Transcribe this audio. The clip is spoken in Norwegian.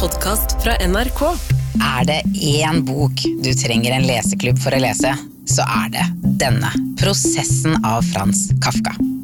podcast fra NRK. Det en bok du trenger en leseklubb for å lese, så det denne. Prosessen av Frans Kafka.